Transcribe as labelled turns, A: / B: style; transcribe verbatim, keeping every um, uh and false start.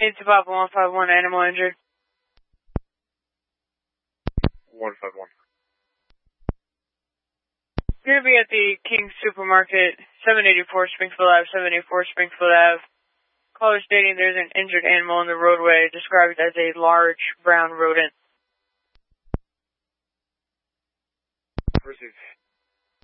A: It's about one five one, animal injured.
B: one five one.
A: You're going to be at the King Supermarket, seven eighty-four Springfield Ave, seven eighty-four Springfield Ave. Caller stating there's an injured animal in the roadway, described as a large brown rodent.
B: Receive.